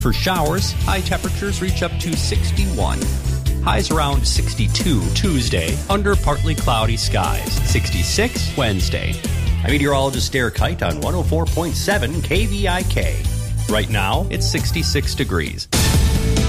For showers, high temperatures reach up to 61. Highs around 62 Tuesday, under partly cloudy skies. 66 Wednesday. I'm meteorologist Derek Kite on 104.7 KVIK. Right now, it's 66 degrees.